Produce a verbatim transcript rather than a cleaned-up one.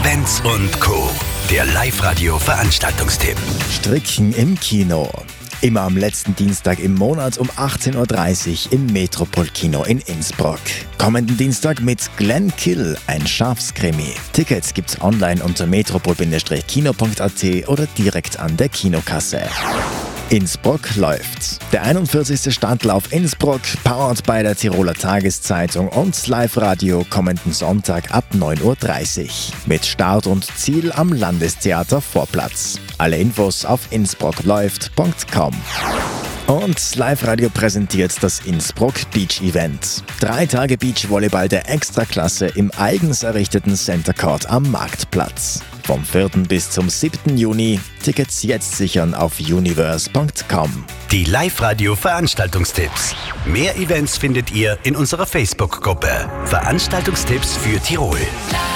Events und Co. Der Live-Radio-Veranstaltungstipp. Stricken im Kino. Immer am letzten Dienstag im Monat um achtzehn Uhr dreißig im Metropol-Kino in Innsbruck. Kommenden Dienstag mit Glenn Kill, ein Schafskrimi. Tickets gibt's online unter metropol Kino punkt a t oder direkt an der Kinokasse. Innsbruck läuft. Der einundvierzigste Stadtlauf Innsbruck, powered bei der Tiroler Tageszeitung und Live-Radio kommenden Sonntag ab neun Uhr dreißig. Mit Start und Ziel am Landestheater Vorplatz. Alle Infos auf innsbruckläuft punkt com. Und Live-Radio präsentiert das Innsbruck Beach Event. Drei Tage Beachvolleyball der Extraklasse im eigens errichteten Center Court am Marktplatz. Vom vierten bis zum siebten Juni. Tickets jetzt sichern auf universe punkt com. Die Live-Radio-Veranstaltungstipps. Mehr Events findet ihr in unserer Facebook-Gruppe. Veranstaltungstipps für Tirol.